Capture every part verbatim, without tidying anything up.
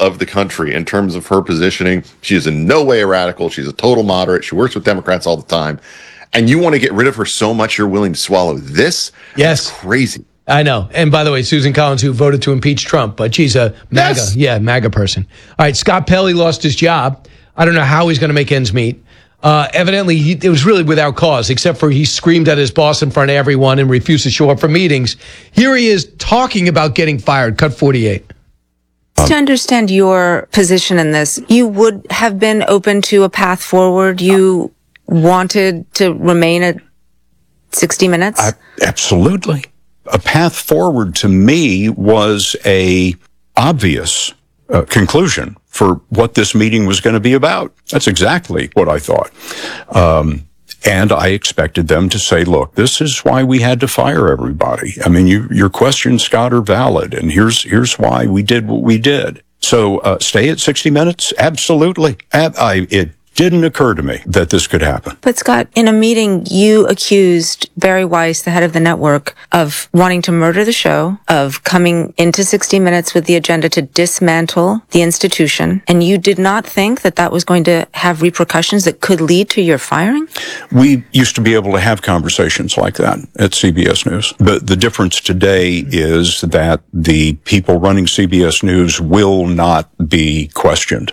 of the country in terms of her positioning. She is in no way a radical. She's a total moderate. She works with Democrats all the time. And you want to get rid of her so much you're willing to swallow this? Yes. That's crazy. I know. And by the way, Susan Collins, who voted to impeach Trump, but she's a MAGA, yes. yeah, MAGA person. All right, Scott Pelley lost his job. I don't know how he's going to make ends meet. Uh, evidently, he, it was really without cause, except for he screamed at his boss in front of everyone and refused to show up for meetings. Here he is talking about getting fired. Cut forty-eight. To understand your position in this, you would have been open to a path forward. You wanted to remain at sixty minutes? I, absolutely. A path forward to me was a obvious uh, conclusion for what this meeting was going to be about. That's exactly what I thought. Um, and I expected them to say, look, this is why we had to fire everybody. I mean, you, your questions, Scott, are valid. And here's, here's why we did what we did. So, uh, stay at sixty minutes? Absolutely. Ab- I, it didn't occur to me that this could happen. But Scott, in a meeting, you accused Barry Weiss, the head of the network, of wanting to murder the show, of coming into sixty minutes with the agenda to dismantle the institution. And you did not think that that was going to have repercussions that could lead to your firing? We used to be able to have conversations like that at C B S News. But the difference today is that the people running C B S News will not be questioned.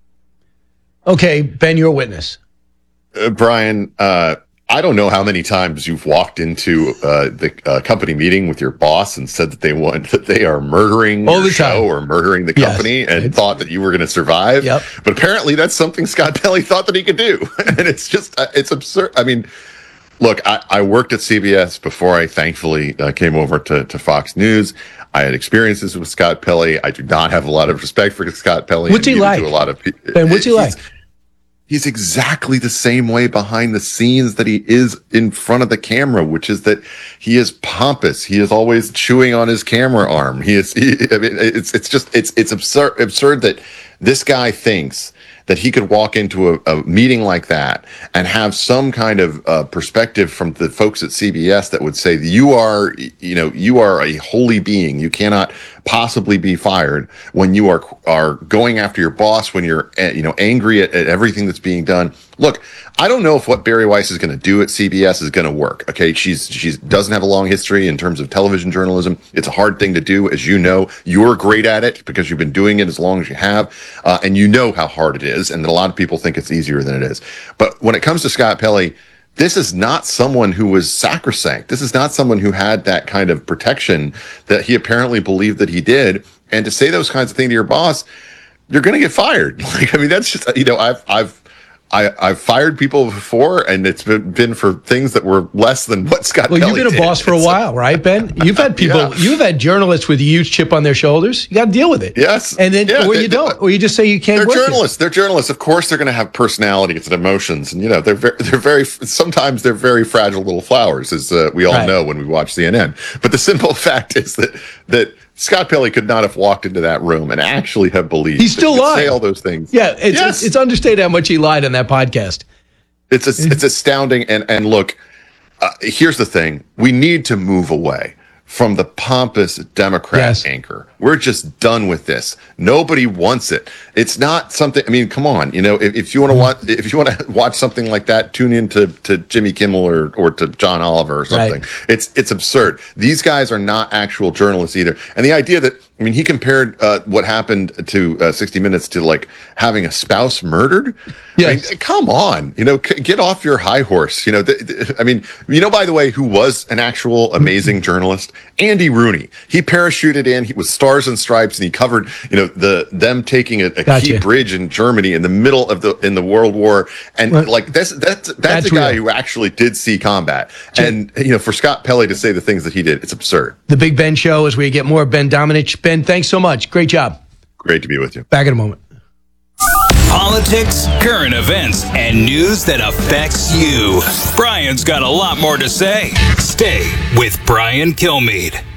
Okay, Ben, you're a witness. Uh, Brian, uh, I don't know how many times you've walked into uh, the uh, company meeting with your boss and said that they want that they are murdering All your the show time. or murdering the Yes. company and It's- thought that you were going to survive. Yep. But apparently that's something Scott Pelley thought that he could do. And it's just, uh, it's absurd. I mean, look, I, I worked at C B S before I thankfully uh, came over to, to Fox News. I had experiences with Scott Pelley. I do not have a lot of respect for Scott Pelley. What's he and neither like? do a lot of people. Ben, what's he like? He's exactly the same way behind the scenes that he is in front of the camera, which is that he is pompous. He is always chewing on his camera arm. He is, he, I mean, it's, it's just, it's, it's absurd, absurd that this guy thinks that he could walk into a, a meeting like that and have some kind of uh, perspective from the folks at C B S that would say, you are, you know, you are a holy being. You cannot possibly be fired when you are, are going after your boss, when you're, you know, angry at, at everything that's being done. Look, I don't know if what Barry Weiss is going to do at C B S is going to work. Okay. She's, she's doesn't have a long history in terms of television journalism. It's a hard thing to do. As you know, you're great at it because you've been doing it as long as you have. Uh, and you know how hard it is. And that a lot of people think it's easier than it is. But when it comes to Scott Pelley, this is not someone who was sacrosanct. This is not someone who had that kind of protection that he apparently believed that he did. And to say those kinds of things to your boss, you're going to get fired. Like, I mean, that's just, you know, I've, I've, I, I've fired people before, and it's been, been for things that were less than what Scott Well, Pelley you've been a did. boss for a It's while, right, Ben? You've had people, Yeah. you've had journalists with a huge chip on their shoulders. You got to deal with it. Yes. And then, Yeah, or they- you they- don't, or you just say you can't They're work it. journalists. They're journalists. Of course, they're going to have personalities and emotions, and you know, they're very, they're very. Sometimes they're very fragile little flowers, as uh, we all Right. know when we watch C N N. But the simple fact is that that Scott Pelley could not have walked into that room and actually have believed. He's that still he could lying. Say all those things. Yeah, it's, Yes. it's it's understated how much he lied on that podcast. It's a, it's astounding. And and look, uh, here's the thing: we need to move away from the pompous Democrat Yes. anchor. We're just done with this. Nobody wants it. It's not something. I mean, come on. You know, if, if you want to watch, if you want to watch something like that, tune in to, to Jimmy Kimmel or, or to John Oliver or something. Right. It's it's absurd. These guys are not actual journalists either. And the idea that, I mean, he compared uh, what happened to uh, sixty minutes to like having a spouse murdered. Yes. I mean, come on, you know, c- get off your high horse. You know, th- th- I mean, you know, by the way, who was an actual amazing journalist? Andy Rooney. He parachuted in. He was Stars and Stripes, and he covered, you know, the them taking a, a Gotcha. key bridge in Germany in the middle of the in the World War, and Right. like that's that's that's, That's a guy real. who actually did see combat. And you know, for Scott Pelley to say the things that he did, it's absurd. The Big Ben Show is where you get more Ben Domenech. Ben, thanks so much. Great job. Great to be with you. Back in a moment. Politics, current events, and news that affects you. Brian's got a lot more to say. Stay with Brian Kilmeade.